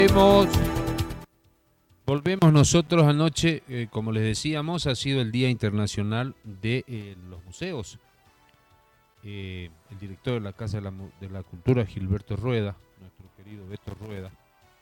Volvemos, volvemos nosotros anoche, como les decíamos, ha sido el Día Internacional de los Museos. El director de la Casa de la Cultura, Gilberto Rueda, nuestro querido Beto Rueda,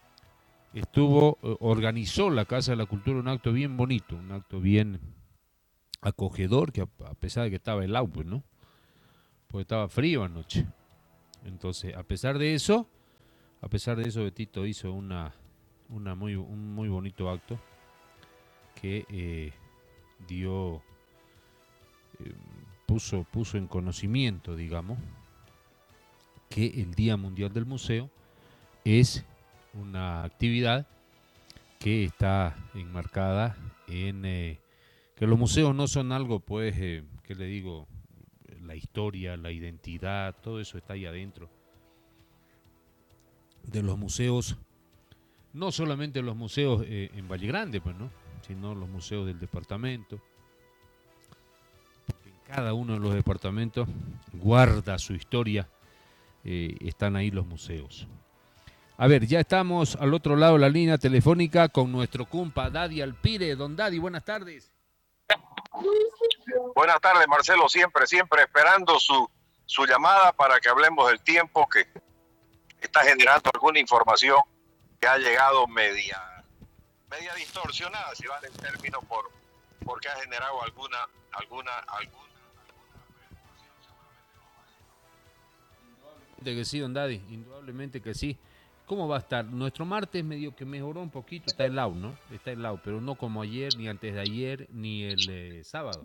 organizó la Casa de la Cultura un acto bien bonito, un acto bien acogedor, que a pesar de que estaba helado, pues, ¿no? Porque estaba frío anoche. Entonces, a pesar de eso, Betito hizo un muy bonito acto que dio, eh, puso en conocimiento, digamos, que el Día Mundial del Museo es una actividad que está enmarcada en que los museos no son algo, pues, ¿qué le digo? La historia, la identidad, todo eso está ahí adentro de los museos, no solamente los museos en Valle Grande, pues, ¿no? Sino los museos del departamento. En cada uno de los departamentos guarda su historia, están ahí los museos. A ver, ya estamos al otro lado de la línea telefónica con nuestro compa Daddy Alpire. Don Daddy, buenas tardes. Buenas tardes, Marcelo, siempre esperando su llamada para que hablemos del tiempo que está generando alguna información que ha llegado media distorsionada, si vale el término, porque ha generado alguna De que sí, don Daddy, indudablemente que sí. ¿Cómo va a estar? Nuestro martes medio que mejoró un poquito, está helado, ¿no? Está helado, pero no como ayer, ni antes de ayer, ni el sábado.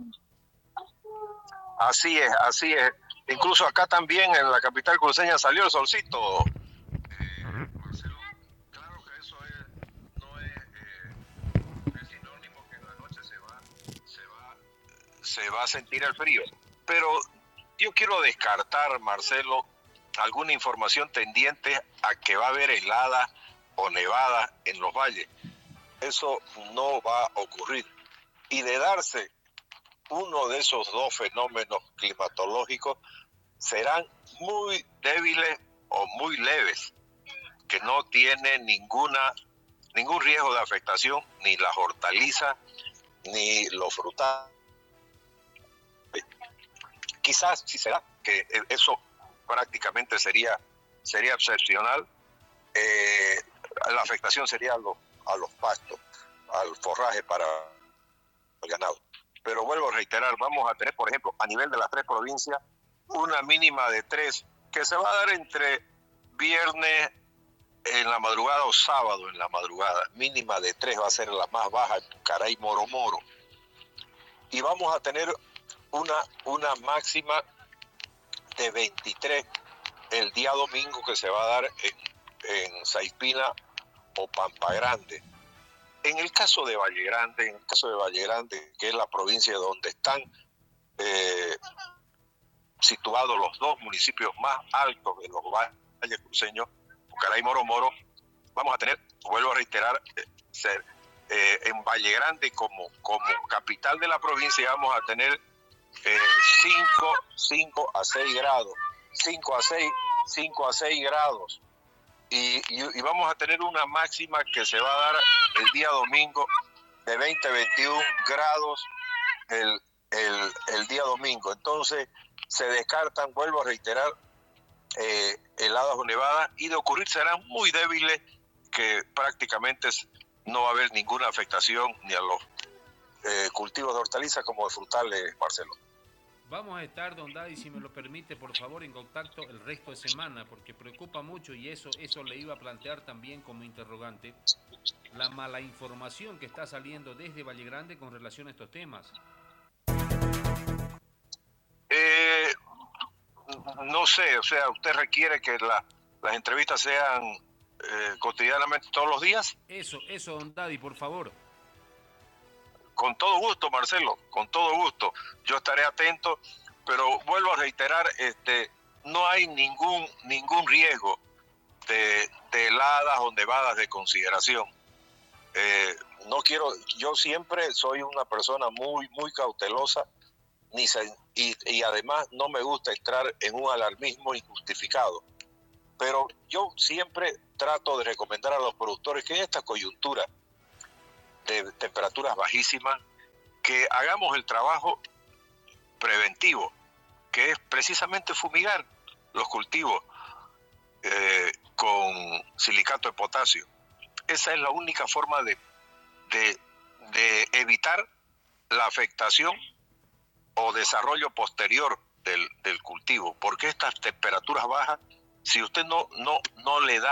Así es. Incluso acá también en la capital cruceña salió el solcito. Marcelo, claro que eso no es sinónimo que en la noche se va a sentir el frío. Pero yo quiero descartar, Marcelo, alguna información tendiente a que va a haber helada o nevada en los valles. Eso no va a ocurrir. Y de darse uno de esos dos fenómenos climatológicos, serán muy débiles o muy leves, que no tienen ningún riesgo de afectación, ni las hortalizas, ni los frutales. Quizás sí será que eso prácticamente sería excepcional. La afectación sería a los pastos, al forraje para el ganado. Pero vuelvo a reiterar, vamos a tener, por ejemplo, a nivel de las 3 provincias, una mínima de 3, que se va a dar entre viernes en la madrugada o sábado en la madrugada. Mínima de 3 va a ser la más baja en Pucará y Moro. Y vamos a tener una máxima de 23 el día domingo, que se va a dar en Saipina o Pampa Grande. En el caso de Valle Grande, que es la provincia donde están situados los dos municipios más altos de los valles cruceños, Pucará y Moro, vamos a tener, vuelvo a reiterar, en Valle Grande como capital de la provincia vamos a tener 5 a 6 grados, 5 a 6 grados. Y vamos a tener una máxima que se va a dar el día domingo de 20-21 grados el día domingo. Entonces se descartan, vuelvo a reiterar, heladas o nevadas, y de ocurrir serán muy débiles, que prácticamente no va a haber ninguna afectación ni a los cultivos de hortalizas como de frutales, Marcelo. Vamos a estar, don Daddy, si me lo permite, por favor, en contacto el resto de semana, porque preocupa mucho, y eso le iba a plantear también como interrogante, la mala información que está saliendo desde Valle Grande con relación a estos temas. No sé, o sea, ¿usted requiere que las entrevistas sean cotidianamente todos los días? Eso, don Daddy, por favor. Con todo gusto, Marcelo, con todo gusto. Yo estaré atento, pero vuelvo a reiterar, no hay ningún riesgo de heladas o nevadas de consideración. No quiero, yo siempre soy una persona muy cautelosa, y además no me gusta entrar en un alarmismo injustificado. Pero yo siempre trato de recomendar a los productores que en esta coyuntura de temperaturas bajísimas, que hagamos el trabajo preventivo, que es precisamente fumigar los cultivos con silicato de potasio. Esa es la única forma de evitar la afectación o desarrollo posterior del cultivo, porque estas temperaturas bajas, si usted no le da